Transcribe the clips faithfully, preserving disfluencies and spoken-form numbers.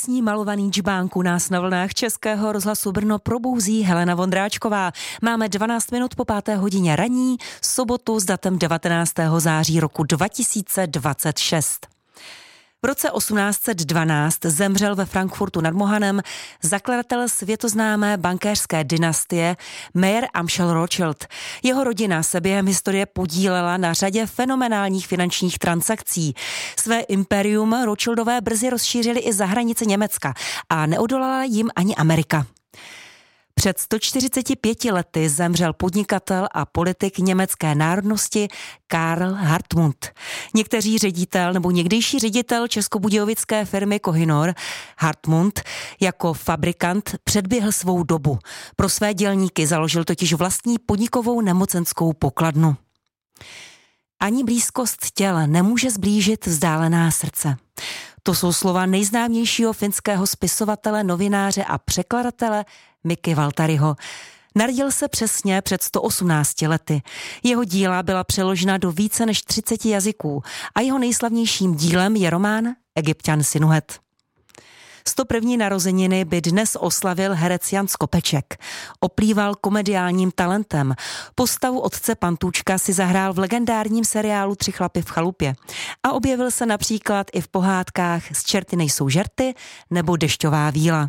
Písní Malovaný džbánku nás na vlnách Českého rozhlasu Brno probouzí Helena Vondráčková. Máme dvanáct minut po páté hodině ranní, sobotu s datem devatenáctého září roku dva tisíce dvacet šest. V roce osmnáct set dvanáct zemřel ve Frankfurtu nad Mohanem zakladatel světoznámé bankéřské dynastie Mayer Amschel Rothschild. Jeho rodina se během historie podílela na řadě fenomenálních finančních transakcí. Své impérium Rothschildové brzy rozšířili i za hranice Německa a neodolala jim ani Amerika. Před sto čtyřiceti pěti lety zemřel podnikatel a politik německé národnosti Karl Hartmut. Někteří ředitel nebo někdejší ředitel českobudějovické firmy Kohinor Hartmut jako fabrikant předběhl svou dobu. Pro své dělníky založil totiž vlastní podnikovou nemocenskou pokladnu. Ani blízkost těl nemůže zblížit vzdálená srdce. To jsou slova nejznámějšího finského spisovatele, novináře a překladatele Miki Valtariho. Narodil se přesně před sto osmnácti lety. Jeho díla byla přeložena do více než třiceti jazyků a jeho nejslavnějším dílem je román Egypťan Sinuhet. sto první narozeniny by dnes oslavil herec Jan Skopeček. Oplýval komediálním talentem. Postavu otce Pantůčka si zahrál v legendárním seriálu Tři chlapy v chalupě. A objevil se například i v pohádkách Z čerty nejsou žerty nebo Dešťová víla.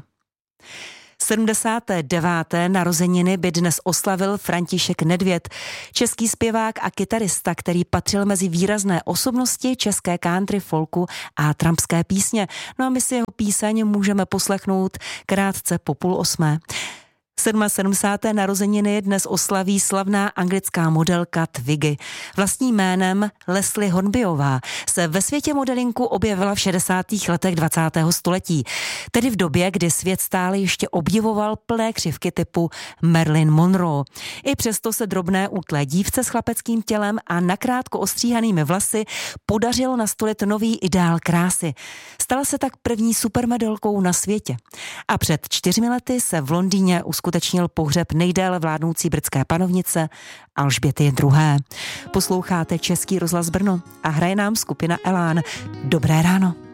sedmdesáté deváté narozeniny by dnes oslavil František Nedvěd, český zpěvák a kytarista, který patřil mezi výrazné osobnosti české country, folku a trampské písně. No a my si jeho píseň můžeme poslechnout krátce po půl osmé. sedmdesáté sedmé narozeniny dnes oslaví slavná anglická modelka Twiggy. Vlastním jménem Leslie Hornbyová se ve světě modelinku objevila v šedesátých letech dvacátého století, tedy v době, kdy svět stále ještě obdivoval plné křivky typu Marilyn Monroe. I přesto se drobné útlé dívce s chlapeckým tělem a nakrátko ostříhanými vlasy podařilo nastolit nový ideál krásy. Stala se tak první supermodelkou na světě. A před čtyřmi lety se v Londýně uskutečnil pohřeb nejdéle vládnoucí britské panovnice Alžběty druhé. Posloucháte Český rozhlas Brno a hraje nám skupina Elán. Dobré ráno.